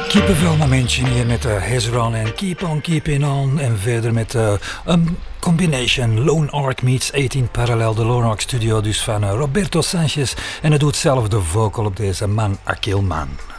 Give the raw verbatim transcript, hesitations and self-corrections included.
Kippenvel momentje hier met uh, Hezron en Keep on Keeping On. En verder met uh, een combination Lone Ark meets achttien Parallel, de Lone Ark studio dus van uh, Roberto Sanchez. En hij doet zelf de vocal op deze man, Akil Man.